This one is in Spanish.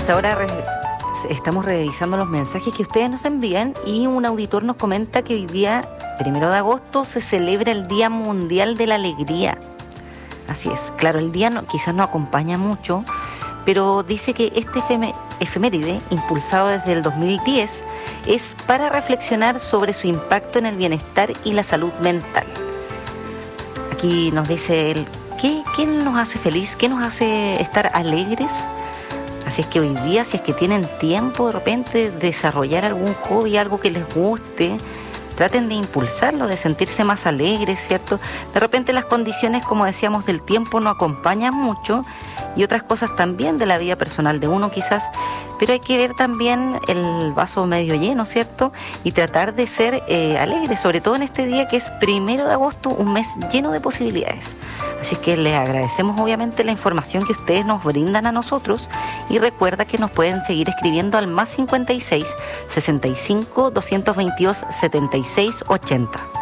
Hasta ahora estamos revisando los mensajes que ustedes nos envían y un auditor nos comenta que hoy día, 1 de agosto, se celebra el Día Mundial de la Alegría. Así es, claro, el día quizás no acompaña mucho, pero dice que este efeméride, impulsado desde el 2010, es para reflexionar sobre su impacto en el bienestar y la salud mental. Aquí nos dice él, ¿qué nos hace feliz? ¿Qué nos hace estar alegres? Así es que hoy día, si es que tienen tiempo de repente, desarrollar algún hobby, algo que les guste, traten de impulsarlo, de sentirse más alegres, ¿cierto? De repente las condiciones, como decíamos, del tiempo no acompañan mucho y otras cosas también de la vida personal de uno quizás, pero hay que ver también el vaso medio lleno, ¿cierto? Y tratar de ser alegres, sobre todo en este día que es 1 de agosto, un mes lleno de posibilidades. Así que les agradecemos obviamente la información que ustedes nos brindan a nosotros y recuerda que nos pueden seguir escribiendo al +56 65 222 76 80.